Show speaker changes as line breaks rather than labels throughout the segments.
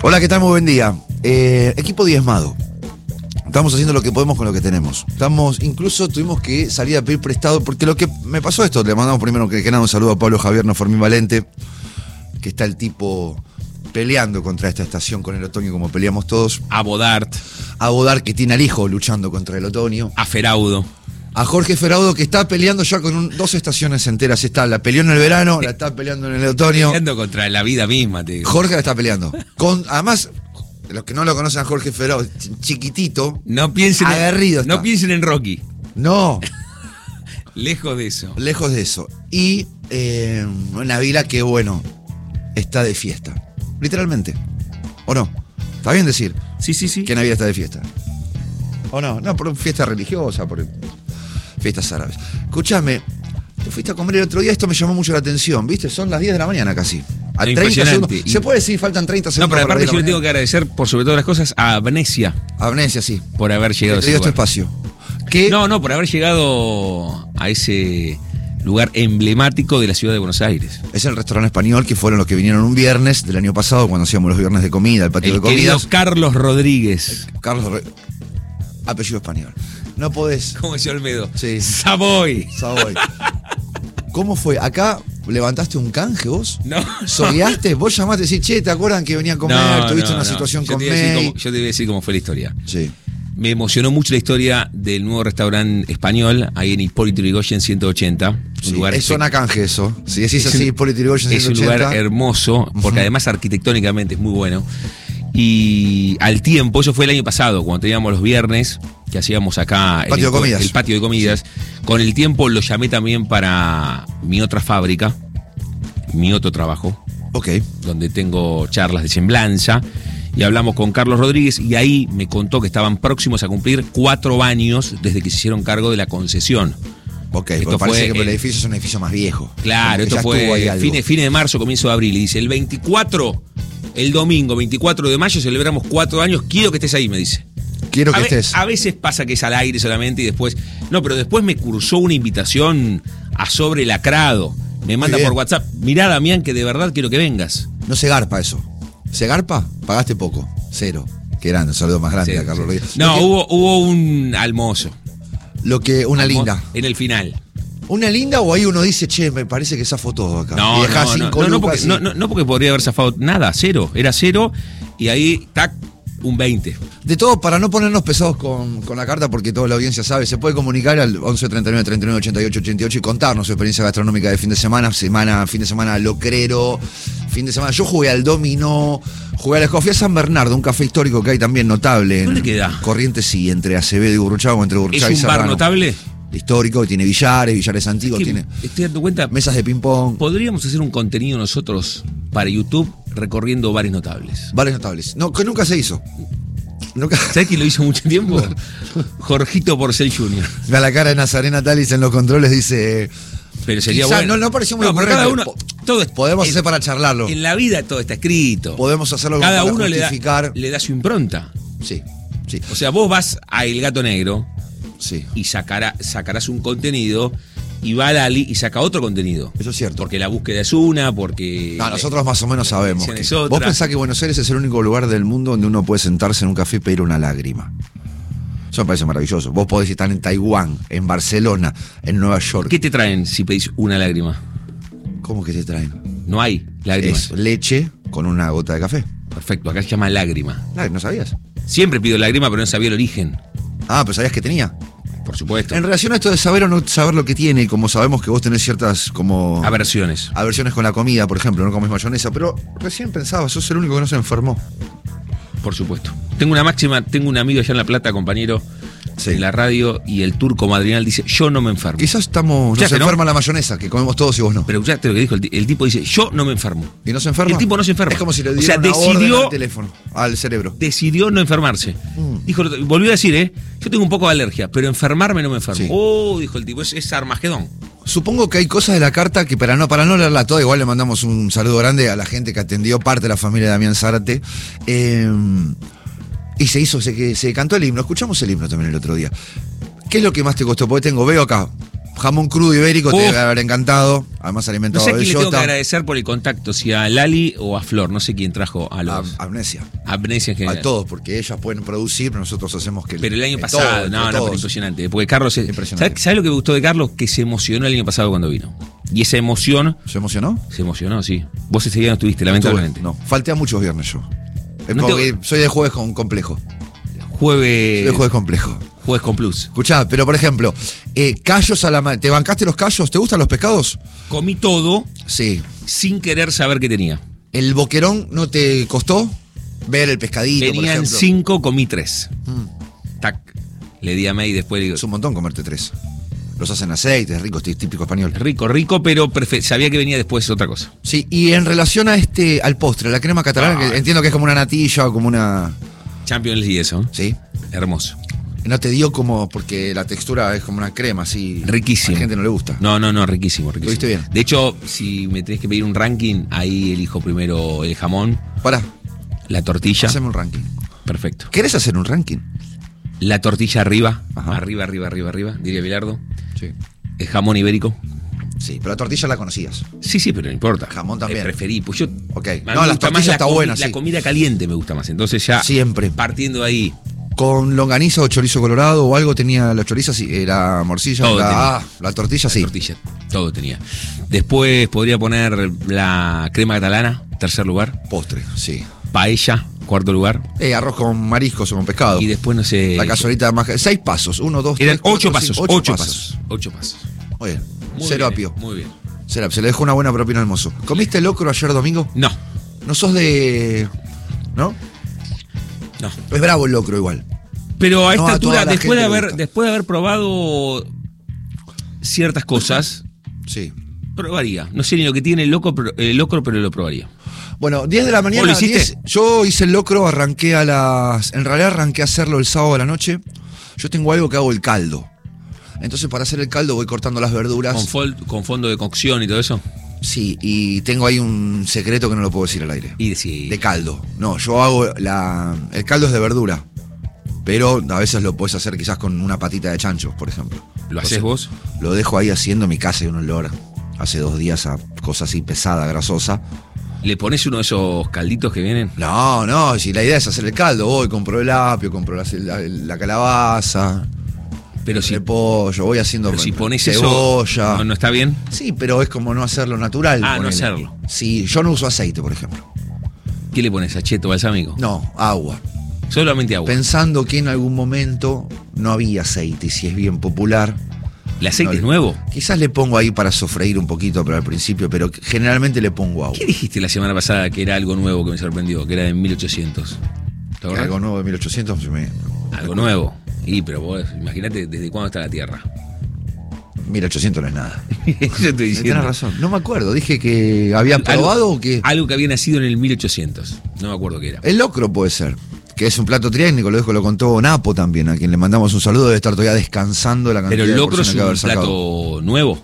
Hola, ¿qué tal? Muy buen día. Equipo diezmado. Estamos haciendo lo que podemos con lo que tenemos. Incluso tuvimos que salir a pedir prestado, porque lo que me pasó esto, le mandamos primero que nada un saludo a Pablo Javier, no Fermín Valente, que está el tipo peleando contra esta estación con el otoño como peleamos todos.
A Bodart,
que tiene al hijo luchando contra el otoño.
a Feraudo.
A Jorge Feraudo, que está peleando ya con dos estaciones enteras. La peleó en el verano, la está peleando en el otoño.
Peleando contra la vida misma, te digo.
Jorge la está peleando. Además, los que no lo conocen a Jorge Feraudo, chiquitito,
No piensen
aguerrido está.
No piensen en Rocky.
No,
Lejos de eso.
lejos de eso. Y una vila que, bueno, está de fiesta. Literalmente. ¿O no? ¿Está bien decir
Sí.
que Navidad está de fiesta? ¿O no? No, por fiesta religiosa, por fiestas árabes. Escúchame, te fuiste a comer el otro día, esto me llamó mucho la atención, ¿viste? Son las 10 de la mañana casi. A 30
Impresionante.
segundos. ¿Se puede decir? Faltan 30
No,
segundos.
pero
para
aparte
las
yo
10
le
de
tengo que agradecer por sobre todas las cosas a Amnesia
Amnesia, sí.
por haber llegado a
Te
ese
dio este
lugar.
espacio. ¿Qué?
No, por haber llegado a ese lugar emblemático de la ciudad de Buenos Aires.
Es el restaurante español, que fueron los que vinieron un viernes del año pasado, cuando hacíamos los viernes de comida, el patio
El
de
querido
comidas.
Carlos Rodríguez.
Apellido español. No podés.
¿Cómo decía Olmedo?
Sí.
Savoy.
Savoy. ¿Cómo fue? ¿Acá levantaste un canje vos?
No.
¿Sogueaste? Vos llamaste y decís, che, ¿te acuerdan que venía a comer? ¿Tuviste una situación con May?
Yo te voy a decir cómo fue la historia.
Sí.
Me emocionó mucho la historia del nuevo restaurante español ahí en Hipólito Yrigoyen 180. Un
Sí,
lugar
es zona canje eso. Si decís
es
así,
un-
Hipólito Yrigoyen
Es un
180.
lugar hermoso, porque además arquitectónicamente es muy bueno. Y al tiempo, eso fue el año pasado, cuando teníamos los viernes, que hacíamos acá en
Patio de comidas.
el patio de comidas. Con el tiempo lo llamé también para mi otra fábrica, mi otro trabajo,
Ok.
donde tengo charlas de semblanza. Y hablamos con Carlos Rodríguez y ahí me contó que estaban próximos a cumplir 4 años desde que se hicieron cargo de la concesión.
Ok,
Esto
porque parece
fue
que el
el-
edificio es un edificio más viejo.
Claro,
Como que
esto
ya estuvo ahí
fue
algo.
fines de marzo, comienzo de abril. Y dice, el 24, el domingo 24 de mayo, celebramos 4 años. Quiero que estés ahí, me dice.
Quiero que
A
estés.
veces pasa que es al aire solamente y después... No, pero después me cursó una invitación a Sobre Lacrado. Me manda
bien.
por WhatsApp. Mirá, Damián, que de verdad quiero que vengas.
No se garpa eso. ¿Se garpa? Pagaste poco. 0. Qué grande, un saludo más grande
Sí,
a Carlos
sí.
Rodríguez.
No,
Lo que-
hubo un almozo.
Una
Almo-
linda.
En el final.
¿Una linda o ahí uno dice, che, me parece que zafó todo acá?
No,
y dejás 5 lucas y-
no, porque podría haber zafado nada, 0. Era 0 y ahí, tac, un 20.
De todo, para no ponernos pesados con la carta, porque toda la audiencia sabe, se puede comunicar al 11 39 39 88 88 y contarnos su experiencia gastronómica de fin de semana, fin de semana locrero, fin de semana. Yo jugué al dominó, jugué a la fui a San Bernardo, un café histórico que hay también notable.
¿Dónde
en
queda?
Corrientes, sí, entre Acevedo y Gurruchaga, o entre
¿Es
Gurruchaga y
un bar
Serrano.
notable?
Histórico, que tiene billares antiguos,
Que
tiene
estoy dando cuenta,
mesas de ping-pong,
podríamos hacer un contenido nosotros para YouTube recorriendo bares notables.
bares notables. No, que nunca se hizo. Nunca.
¿Sabes quién lo hizo mucho tiempo? Jorgito Porcel Jr.
A la cara de Nazarena Talis en los controles dice.
Pero sería
Quizá
bueno.
no pareció muy
pero
ocurrente.
cada uno. Todo es-
Podemos
en-
hacer para charlarlo.
En la vida todo está escrito.
Podemos hacerlo
Cada
para
uno
justificar.
le da su impronta.
Sí, sí,
O sea, vos vas a El Gato Negro
sí.
y sacarás un contenido y va Lali y saca otro contenido.
Eso es cierto.
Porque la búsqueda es una, porque...
No, nosotros más o menos sabemos.
dirección es
que-
otra.
Vos pensás que Buenos Aires es el único lugar del mundo donde uno puede sentarse en un café y pedir una lágrima. Eso me parece maravilloso. Vos podés estar en Taiwán, en Barcelona, en Nueva York.
¿Qué te traen si pedís una lágrima?
¿Cómo que te traen?
No hay lágrimas.
Es leche con una gota de café.
Perfecto, acá se llama lágrima.
¿No sabías?
Siempre pido lágrima, pero no sabía el origen.
Ah, pero sabías que tenía.
Por supuesto.
En relación a esto de saber o no saber lo que tiene, y como sabemos que vos tenés ciertas como
Aversiones.
aversiones con la comida, por ejemplo, no comes mayonesa, pero recién pensaba, sos el único que no se enfermó.
Por supuesto. Tengo una máxima, tengo un amigo allá en La Plata, compañero,
Sí.
de la radio, y el turco madrinal dice, yo no me enfermo.
Quizás nos
Escuchaste, ¿no?
enferma la mayonesa, que comemos todos y vos no.
Pero escuchaste lo que dijo el tipo, dice, yo no me enfermo.
¿Y no se enferma?
El tipo no se enferma.
Es como si le
O sea,
diera una orden
decidió-
al teléfono, al cerebro.
Decidió no enfermarse. Dijo, volvió a decir, yo tengo un poco de alergia, pero enfermarme no me enfermo.
Sí.
Oh, dijo el tipo, es Armagedón.
Supongo que hay cosas de la carta que para no leerla toda, igual le mandamos un saludo grande a la gente que atendió, parte de la familia de Damián Zárate. Y se cantó el himno, escuchamos el himno también el otro día. ¿Qué es lo que más te costó? Porque veo acá, Jamón crudo ibérico, te debe haber encantado. Además
No
alimentado
sé a
de
quién le tengo que
bellota.
agradecer por el contacto, si a Lali o a Flor, no sé quién trajo a los...
Amnesia.
Amnesia en general.
A todos, porque ellas pueden producir, pero nosotros hacemos que...
Pero el año
de
pasado,
todo,
no,
de
pero
todos.
impresionante. Porque Carlos,
Impresionante.
¿sabes lo que me gustó de Carlos? Que se emocionó el año pasado cuando vino. Y esa emoción,
¿Se emocionó?
se emocionó, sí. Vos ese día no estuviste, lamentablemente.
No, falté a muchos viernes yo.
No
Porque soy de jueves con complejo. Soy de jueves complejo.
Jueves con plus.
Escuchá, pero por ejemplo, callos a la ¿te bancaste los callos? ¿Te gustan los pescados?
Comí todo
Sí.
sin querer saber qué tenía.
¿El boquerón no te costó ver el pescadito, por
Venían
ejemplo?
5, comí 3. Tac. Le di a May y después le digo,
Es un montón comerte 3. Los hacen aceite, es rico, es típico español.
rico, pero sabía que venía después otra cosa.
Sí, y en relación a al postre, la crema catalana, que entiendo que es como una natilla o como una...
Champions League eso, ¿eh?
Sí.
Hermoso.
No te dio como, porque la textura es como una crema, así.
Riquísimo.
A la gente no le gusta.
No, riquísimo.
Lo viste bien.
De hecho, si me tenés que pedir un ranking, ahí elijo primero el jamón,
Pará,
la tortilla.
haceme un ranking.
Perfecto.
¿Querés hacer un ranking?
La tortilla arriba,
Ajá.
arriba, diría Bilardo.
Sí.
El jamón ibérico.
Sí, pero la tortilla la conocías.
Sí, pero no importa.
Jamón también.
Preferí, pues yo...
Ok.
a mí
No,
me
la
gusta
tortilla
más
está buena,
La
sí.
comida caliente me gusta más. Entonces ya,
Siempre.
partiendo de ahí,
Con longaniza o chorizo colorado o algo tenía la choriza, sí, la morcilla,
Todo tenía.
la tortilla, sí.
tortilla, todo tenía. Después podría poner la crema catalana, tercer lugar.
Postre, sí.
Paella, cuarto lugar.
Arroz con mariscos o con pescado.
Y después, no sé...
La cazuelita más... 6 pasos. 1, 2, 3,
Eran 8
4, 5,
pasos,
8
8 pasos.
Muy bien.
Muy
Cero
bien,
apio.
Muy bien.
Cero. Se le dejó una buena propina al mozo. ¿Comiste locro ayer domingo?
No,
¿No sos de...? ¿No?
no.
Es bravo el locro igual.
Pero a esta
No, a
altura,
toda la
después
gente le gusta.
de haber probado ciertas cosas,
Sí.
probaría. No sé ni lo que tiene el locro, pero lo probaría.
Bueno, 10 de la mañana.
¿Vos lo hiciste?
10, yo hice el locro, arranqué a las... En realidad arranqué a hacerlo el sábado a la noche. Yo tengo algo que hago el caldo. Entonces para hacer el caldo voy cortando las verduras.
Con fondo de cocción y todo eso.
Sí, y tengo ahí un secreto que no lo puedo decir al aire.
Y sí.
De caldo. No, yo hago el caldo es de verdura. Pero a veces lo puedes hacer quizás con una patita de chancho, por ejemplo.
¿Lo haces vos?
Lo dejo ahí haciendo en mi casa y un olor. Hace 2 días a cosa así pesada, grasosa.
¿Le pones uno de esos calditos que vienen?
No, si la idea es hacer el caldo, voy, compro el apio, compro la calabaza,
Pero si,
el pollo, voy haciendo
pero si pones
cebolla.
eso, ¿no está bien?
Sí, pero es como no hacerlo natural.
Ah, no
ponele.
hacerlo.
Sí, yo no uso aceite, por ejemplo.
¿Qué le pones? ¿Acheto, balsámico?
No, agua.
Solamente agua.
Pensando que en algún momento no había aceite, y si es bien popular.
¿El aceite
no,
es nuevo?
Quizás le pongo ahí para sofreír un poquito, pero al principio, pero generalmente le pongo agua.
¿Qué dijiste la semana pasada que era algo nuevo que me sorprendió? Que era de 1800. ¿Te acordás?
Algo nuevo de 1800,
Algo nuevo. Y, pero vos, imagínate desde cuándo está la Tierra.
1800 no es nada.
Yo estoy diciendo.
Tienes razón. No me acuerdo. Dije que había probado o que.
Algo que había nacido en el 1800. No me acuerdo qué era.
El locro puede ser. Que es un plato técnico, lo contó Napo también, a quien le mandamos un saludo, debe estar todavía descansando de la cantidad
Pero el
de
locro es
porciones que
un
haber sacado.
plato nuevo.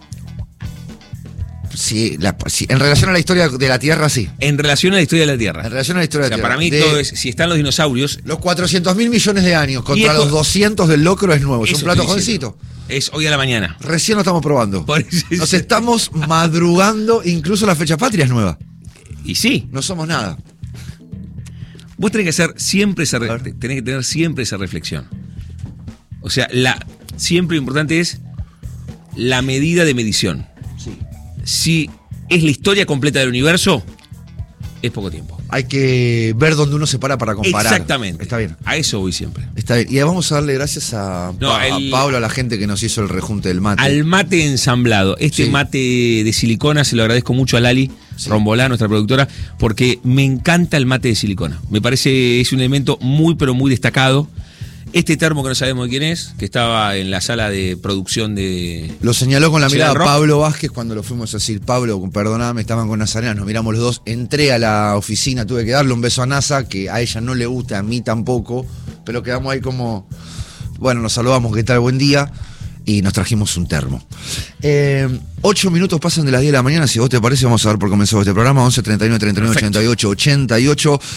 Sí, en relación a la historia de la Tierra, sí.
En relación a la historia de la Tierra.
En relación a la historia
O sea,
de la Tierra.
para mí todo es, si están los dinosaurios,
Los 400.000 millones de años contra
esto-
los 200 del locro es nuevo. Es
eso
un plato
estoy diciendo.
jovencito.
Es hoy a la mañana.
Recién lo estamos probando.
Por eso es-
Nos estamos madrugando, incluso la fecha patria es nueva.
Y sí,
No somos nada.
vos tenés que hacer siempre esa,
A ver.
tenés que tener siempre esa reflexión. O sea, siempre lo importante es la medida de medición.
Sí.
Si es la historia completa del universo, es poco tiempo.
Hay que ver dónde uno se para comparar.
Exactamente.
Está bien.
A eso voy siempre.
Está bien. Y vamos a darle gracias a Pablo, a la gente que nos hizo el rejunte del mate.
Al mate ensamblado. Este
Sí.
mate de silicona se lo agradezco mucho a Lali
Sí.
Rombolá, nuestra productora, porque me encanta el mate de silicona. Me parece es un elemento muy, pero muy destacado. Este termo que no sabemos de quién es, que estaba en la sala de producción de...
Lo señaló con la
Ciudad
mirada
Rock.
Pablo Vázquez cuando lo fuimos a decir. Pablo, perdoname, estaban con Nazarena, nos miramos los dos. Entré a la oficina, tuve que darle un beso a NASA, que a ella no le gusta, a mí tampoco, pero quedamos ahí como, bueno, nos saludamos, ¿qué tal? Buen día. Y nos trajimos un termo. 8 minutos pasan de las 10 de la mañana. Si vos te parece, vamos a dar por comenzado este programa. 11 39 39 88 88.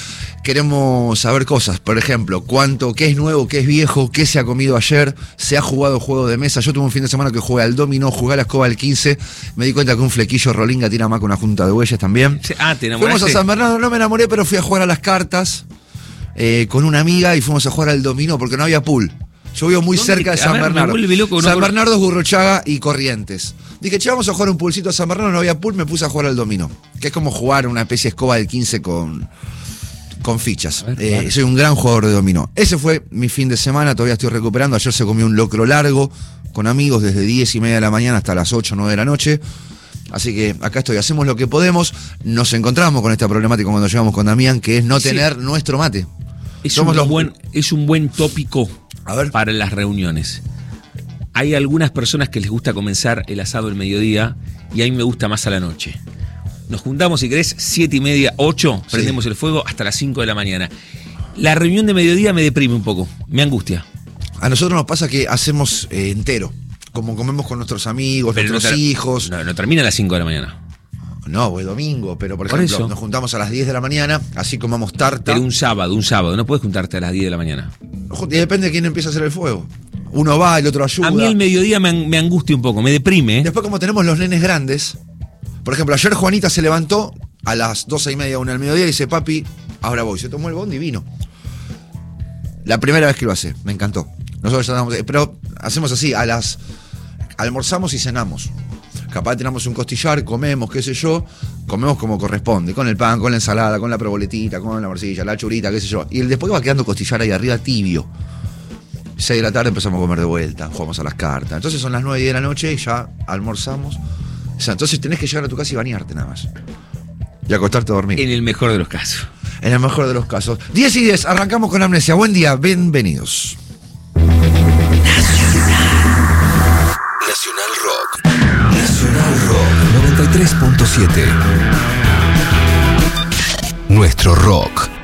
queremos saber cosas. Por ejemplo, qué es nuevo, qué es viejo, qué se ha comido ayer, se ha jugado juego de mesa. Yo tuve un fin de semana que jugué al dominó, jugué a la escoba del 15. Me di cuenta que un flequillo rolinga tira más que una junta de bueyes también.
¿te enamoraste?
Fuimos a San Bernardo, no me enamoré, pero fui a jugar a las cartas con una amiga y fuimos a jugar al dominó porque no había pool. Yo vivo muy cerca de San Bernardo. San Bernardo es Gurruchaga y Corrientes. Dije, che, vamos a jugar un poolcito a San Bernardo, no había pool, me puse a jugar al dominó. Que es como jugar una especie de escoba del 15 con fichas. Vale. Soy un gran jugador de dominó. Ese fue mi fin de semana, todavía estoy recuperando. Ayer se comió un locro largo con amigos desde 10:30 de la mañana hasta las 8 o 9 de la noche. Así que acá estoy, hacemos lo que podemos. Nos encontramos con esta problemática cuando llegamos con Damián, que es no tener nuestro mate.
Es un buen tópico para las reuniones. Hay algunas personas que les gusta comenzar el asado al mediodía y a mí me gusta más a la noche. Nos juntamos, si querés, 7:30, 8, prendemos el fuego hasta las 5 de la mañana. La reunión de mediodía me deprime un poco, me angustia.
A nosotros nos pasa que hacemos entero, como comemos con nuestros amigos, pero nuestros hijos.
No termina a las 5 de la mañana.
No, pues domingo, pero por ejemplo, nos juntamos a las 10 de la mañana, así comamos tarta.
Pero un sábado, no puedes juntarte a las 10 de la mañana.
Y depende de quién empieza a hacer el fuego. Uno va, el otro ayuda.
A mí el mediodía me angustia un poco, me deprime.
Después, como tenemos los nenes grandes, por ejemplo, ayer Juanita se levantó a las 12:30, 1 del mediodía y dice, papi, ahora voy. Se tomó el bondi y vino. La primera vez que lo hace, me encantó. Nosotros ya damos, pero hacemos así, almorzamos y cenamos. Capaz tenemos un costillar, comemos, qué sé yo, comemos como corresponde, con el pan, con la ensalada, con la proboletita, con la morcilla, la churita, qué sé yo. Y después va quedando costillar ahí arriba tibio. 6 de la tarde empezamos a comer de vuelta, jugamos a las cartas. Entonces son las 9 de la noche y ya almorzamos. O sea, entonces tenés que llegar a tu casa y bañarte nada más. Y acostarte a dormir.
En el mejor de los casos.
En el mejor de los casos. 10:10, arrancamos con Amnesia. Buen día, bienvenidos.
Nacional Rock. Nacional Rock 93.7. Nuestro rock.